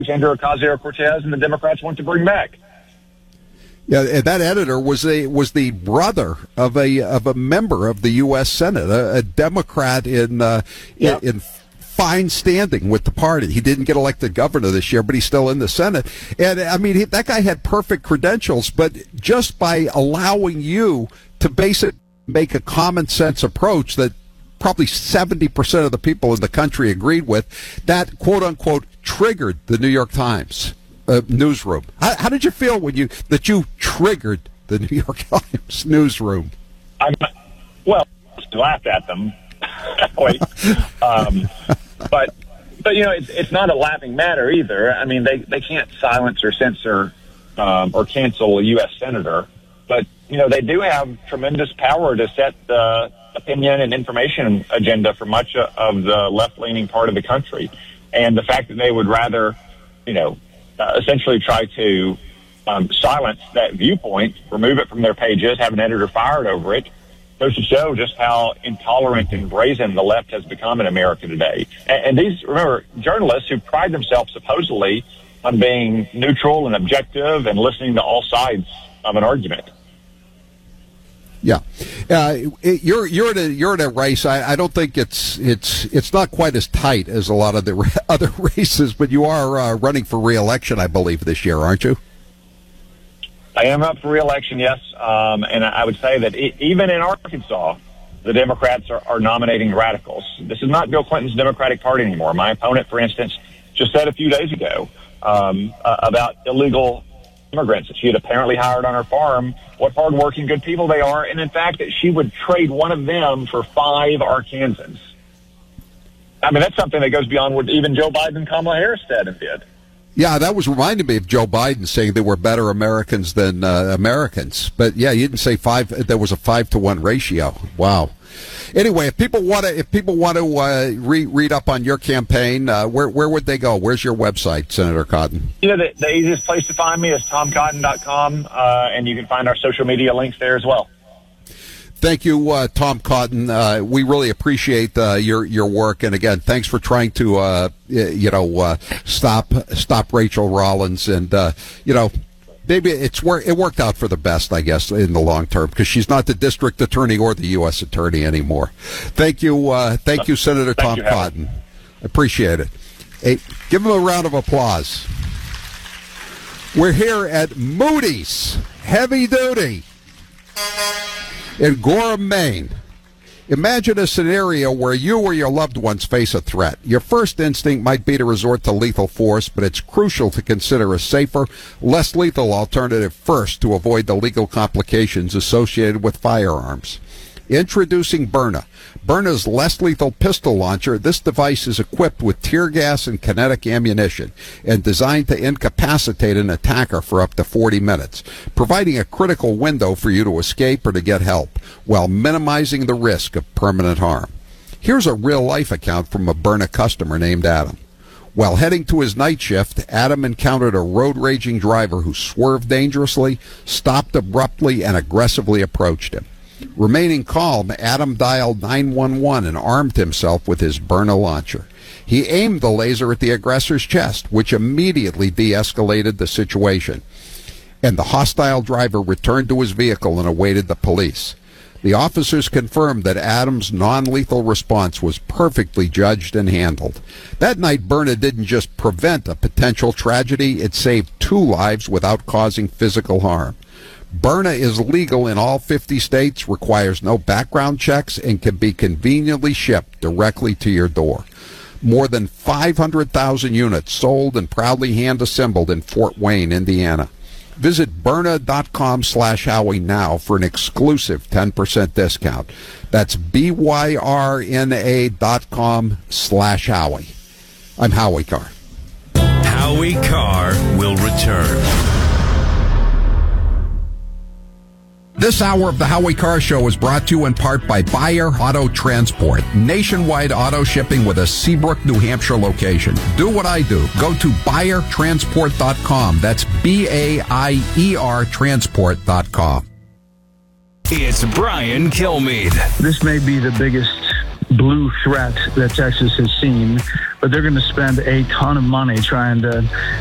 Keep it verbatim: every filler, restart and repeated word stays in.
Alexandria Ocasio-Cortez and the Democrats want to bring back. Yeah, and that editor was a was the brother of a of a member of the U S Senate, a, a Democrat in uh, yep. in, in fine standing with the party. He didn't get elected governor this year, but he's still in the Senate. And I mean, he, that guy had perfect credentials, but just by allowing you to base it, make a common sense approach that probably seventy percent of the people in the country agreed with, that quote unquote triggered the New York Times uh, newsroom. How, how did you feel when you that you triggered the New York Times newsroom? I'm well, I laughed at them. Wait, um, but but you know it's it's not a laughing matter either. I mean they, they can't silence or censor um, or cancel a U S senator, but you know they do have tremendous power to set the opinion and information agenda for much of the left-leaning part of the country, and the fact that they would rather, you know, uh, essentially try to um, silence that viewpoint, remove it from their pages, have an editor fired over it, goes to show just how intolerant and brazen the left has become in America today. And, and these, remember, journalists who pride themselves supposedly on being neutral and objective and listening to all sides of an argument. Yeah, uh, it, you're you're in a you're in a race. I, I don't think it's it's it's not quite as tight as a lot of the ra- other races, but you are uh, running for re-election, I believe, this year, aren't you? I am up for re-election, yes, um, and I would say that it, even in Arkansas, the Democrats are, are nominating radicals. This is not Bill Clinton's Democratic Party anymore. My opponent, for instance, just said a few days ago um, uh, about illegal immigrants that she had apparently hired on her farm, what hardworking, good people they are, and in fact that she would trade one of them for five Arkansans. I mean, that's something that goes beyond what even Joe Biden and Kamala Harris said and did. Yeah, that was reminding me of Joe Biden saying there were better Americans than uh, Americans. But yeah, you didn't say five. There was a five to one ratio. Wow. Anyway, if people want to, if people want to uh, re- read up on your campaign, uh, where where would they go? Where's your website, Senator Cotton? You know, the, the easiest place to find me is tom cotton dot com, uh, and you can find our social media links there as well. Thank you, uh, Tom Cotton. Uh, we really appreciate uh, your your work, and again, thanks for trying to uh, you know uh, stop stop Rachel Rollins, and uh, you know. Maybe it's wor- it worked out for the best, I guess, in the long term, because she's not the district attorney or the U S attorney anymore. Thank you, uh, thank you, Senator Tom you, Cotton. I appreciate it. Hey, give him a round of applause. We're here at Moody's Heavy Duty in Gorham, Maine. Imagine a scenario where you or your loved ones face a threat. Your first instinct might be to resort to lethal force, but it's crucial to consider a safer, less lethal alternative first to avoid the legal complications associated with firearms. Introducing Byrna. Byrna's less lethal pistol launcher. This device is equipped with tear gas and kinetic ammunition and designed to incapacitate an attacker for up to forty minutes, providing a critical window for you to escape or to get help while minimizing the risk of permanent harm. Here's a real-life account from a Byrna customer named Adam. While heading to his night shift, Adam encountered a road-raging driver who swerved dangerously, stopped abruptly, and aggressively approached him. Remaining calm, Adam dialed nine one one and armed himself with his Byrna launcher. He aimed the laser at the aggressor's chest, which immediately de-escalated the situation, and the hostile driver returned to his vehicle and awaited the police. The officers confirmed that Adam's non-lethal response was perfectly judged and handled. That night, Byrna didn't just prevent a potential tragedy, it saved two lives without causing physical harm. Byrna is legal in all fifty states, requires no background checks, and can be conveniently shipped directly to your door. More than five hundred thousand units sold and proudly hand-assembled in Fort Wayne, Indiana. Visit Byrna.com slash Howie now for an exclusive ten percent discount. That's B-Y-R-N-A dot com slash Howie. I'm Howie Carr. Howie Carr will return. This hour of the Howie Carr Show is brought to you in part by Buyer Auto Transport. Nationwide auto shipping with a Seabrook, New Hampshire location. Do what I do. Go to buyer transport dot com. That's B A I E R transport dot com. It's Brian Kilmeade. This may be the biggest blue threat that Texas has seen, but they're going to spend a ton of money trying to